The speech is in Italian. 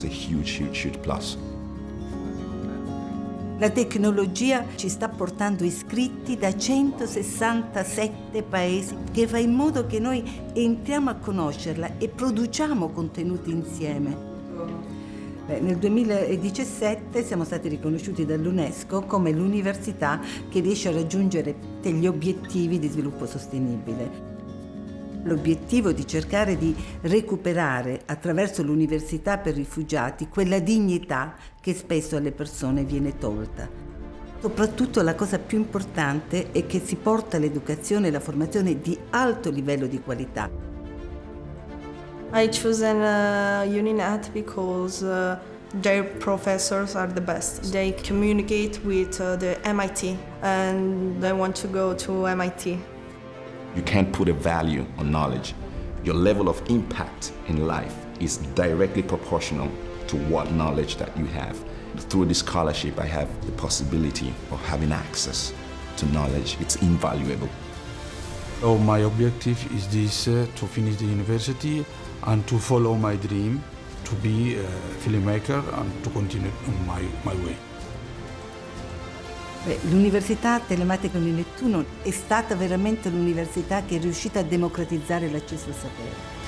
It's a huge plus. La tecnologia ci sta portando iscritti da 167 paesi, che fa in modo che noi entriamo a conoscerla e produciamo contenuti insieme. Nel 2017 siamo stati riconosciuti dall'UNESCO come l'università che riesce a raggiungere degli obiettivi di sviluppo sostenibile. L'obiettivo di cercare di recuperare attraverso l'università per rifugiati quella dignità che spesso alle persone viene tolta. Soprattutto la cosa più importante è che si porta l'educazione e la formazione di alto livello di qualità. I chosen UniNet because their professors are the best. They communicate with the MIT and I want to go to MIT. You can't put a value on knowledge. Your level of impact in life is directly proportional to what knowledge that you have. Through this scholarship, I have the possibility of having access to knowledge. It's invaluable. So my objective is this, to finish the university and to follow my dream, to be a filmmaker and to continue on my way. L'Università Telematica di Nettuno è stata veramente l'università che è riuscita a democratizzare l'accesso al sapere.